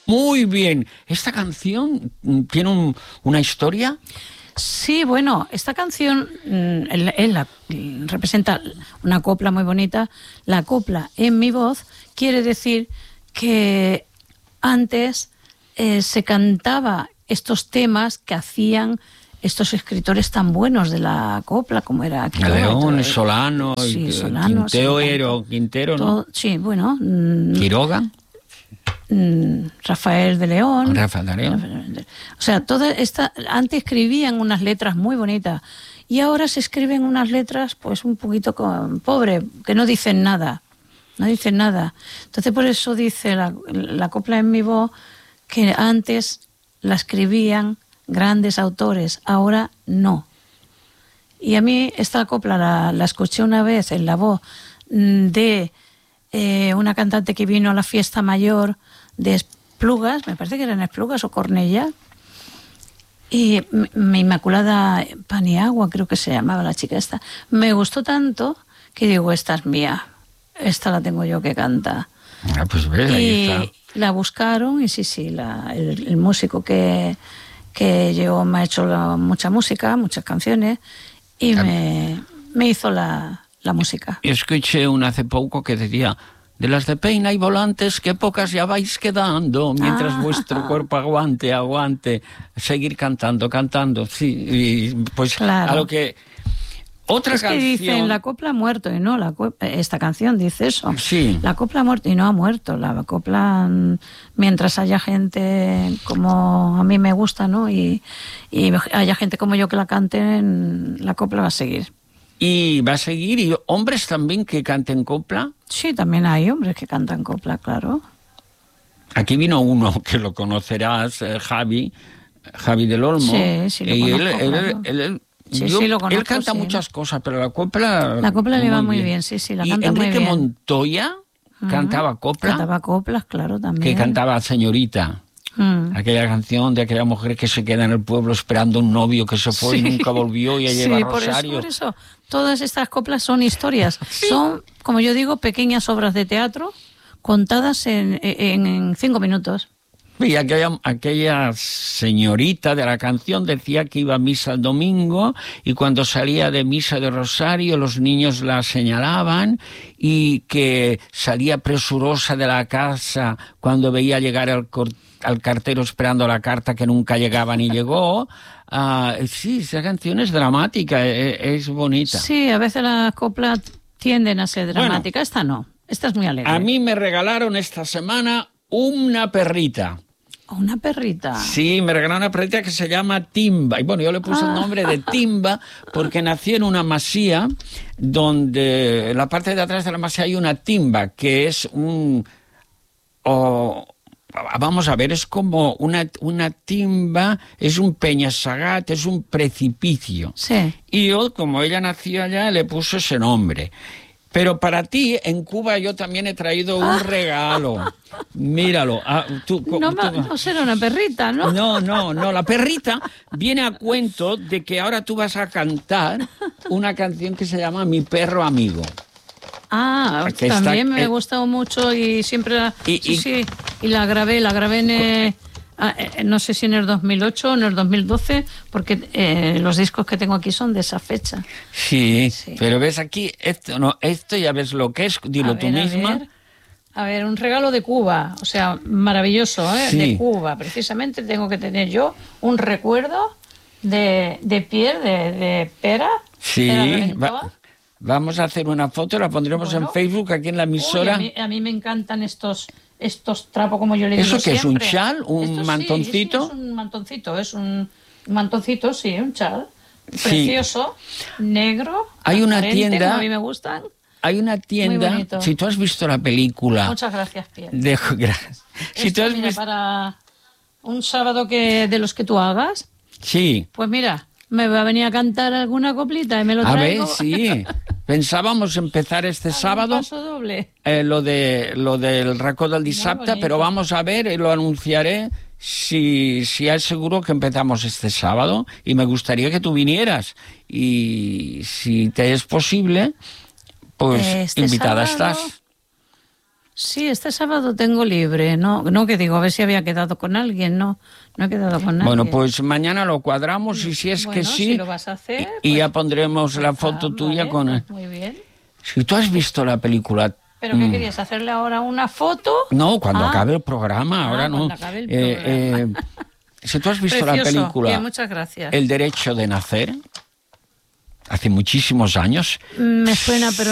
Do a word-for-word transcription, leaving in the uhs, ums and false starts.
Muy bien. ¿Esta canción tiene un, una historia? Sí, bueno, esta canción él, él la, representa una copla muy bonita. La copla en mi voz quiere decir que antes eh, se cantaba estos temas que hacían estos escritores tan buenos de la copla, como era Quiroga, León, Solano, sí, Solano, Quintero, sí, Quintero, ¿no? todo, sí, bueno. Mmm, Quiroga. Mmm, Rafael de León. Rafael de León. O sea, toda esta, antes escribían unas letras muy bonitas y ahora se escriben unas letras pues un poquito con, pobre, que no dicen nada. No dicen nada. Entonces por eso dice la, la copla en mi voz que antes la escribían grandes autores, ahora no. Y a mí esta copla la, la escuché una vez en la voz de eh, una cantante que vino a la fiesta mayor de Esplugas, me parece que eran Esplugas o Cornellá, y mi Inmaculada Paniagua, creo que se llamaba la chica esta. Me gustó tanto que digo, esta es mía, esta la tengo yo que canta. Ah, pues ves, ahí y está. La buscaron y sí, sí, la, el, el músico que... que yo me ha hecho la, mucha música, muchas canciones, y me, me hizo la, la música. Yo escuché una hace poco que decía, de las de peina y volantes, que pocas ya vais quedando, mientras ah, vuestro cuerpo aguante, aguante, seguir cantando, cantando, sí, y pues claro. A lo que... Otra es canción... que dicen la copla ha muerto y no, la esta canción dice eso. Sí. La copla ha muerto y no ha muerto. La copla, mientras haya gente como a mí me gusta, ¿no? Y, y haya gente como yo que la cante, la copla va a seguir. ¿Y va a seguir? ¿Y hombres también que canten copla? Sí, también hay hombres que cantan copla, claro. Aquí vino uno que lo conocerás, eh, Javi, Javi del Olmo. Sí, sí, lo y conozco, él, claro. él, él, él Sí, Yo, sí, lo conozco, él canta sí. muchas cosas, pero la copla... La copla le va muy bien, bien sí, sí, la y canta Enrique muy bien. Montoya uh-huh. cantaba copla. Cantaba coplas, claro, también. Que cantaba Señorita. Uh-huh. Aquella canción de aquella mujer que se queda en el pueblo esperando un novio que se fue sí. y nunca volvió y ella sí, lleva por rosario. Eso, por eso, todas estas coplas son historias. Sí. Son, como yo digo, pequeñas obras de teatro contadas en, en, en cinco minutos. Y aquella, aquella señorita de la canción decía que iba a misa el domingo y cuando salía de misa de rosario los niños la señalaban y que salía presurosa de la casa cuando veía llegar al, al cartero esperando la carta que nunca llegaba ni llegó. Uh, sí, esa canción es dramática, es, es bonita. Sí, a veces las coplas tienden a ser dramáticas, bueno, esta no, esta es muy alegre. A mí me regalaron esta semana una perrita. ¿Una perrita? Sí, me regaló una perrita que se llama Timba. Y bueno, yo le puse ah. el nombre de Timba porque nació en una masía donde en la parte de atrás de la masía hay una timba, que es un... Oh, vamos a ver, es como una, una timba, es un peñasagat, es un precipicio. Sí. Y yo, como ella nació allá, le puse ese nombre. Pero para ti, en Cuba, yo también he traído un regalo. Míralo. Ah, tú, no, tú, no será una perrita, ¿no? No, no, no. La perrita viene a cuento de que ahora tú vas a cantar una canción que se llama Mi perro amigo. Ah, que también está, me ha eh, gustado mucho y siempre la, y, sí, y, sí, y la grabé, la grabé en... Eh, eh, no sé si en el dos mil ocho o en el dos mil doce, porque eh, los discos que tengo aquí son de esa fecha. Sí, sí. Pero ves aquí, esto no, esto ya ves lo que es, dilo a tú ver, misma. A ver, a ver, un regalo de Cuba, o sea, maravilloso, ¿eh? Sí. De Cuba. Precisamente tengo que tener yo un recuerdo de, de piel, de, de pera. Sí, pera va, vamos a hacer una foto, la pondremos bueno, en Facebook, aquí en la emisora. Uy, a, mí, a mí me encantan estos... estos trapos, como yo le digo ¿Eso qué siempre. es, un chal? ¿Un Esto mantoncito? Sí, sí, es un mantoncito, es un mantoncito, sí, un chal. Precioso, sí. Negro, hay una tienda, a mí me gustan. Hay una tienda, si tú has visto la película... Muchas gracias, Pierre. De, gracias. Si Esto, tú has mira, visto... para un sábado que de los que tú hagas, sí. Pues mira, me va a venir a cantar alguna coplita y me lo traigo. A ver, sí. Pensábamos empezar este sábado paso doble. Eh, lo de lo del racó del dissabte, pero vamos a ver, y lo anunciaré si, si es seguro que empezamos este sábado, y me gustaría que tú vinieras, y si te es posible, pues este invitada sábado, estás. Sí, este sábado tengo libre, no, no que digo, a ver si había quedado con alguien, no, no he quedado con nadie. Bueno, pues mañana lo cuadramos y si es bueno, que sí, si lo vas a hacer, y, pues, y ya pondremos pues, la foto ah, tuya vale, con... pues muy bien. Si tú has visto la película... ¿Pero qué mm, querías? ¿Hacerle ahora una foto? No, cuando Ah. acabe el programa, Ah, ahora no. cuando acabe el Eh, programa. eh, si tú has visto Precioso. la película Bien, muchas gracias. El derecho de nacer, hace muchísimos años... Me suena, pero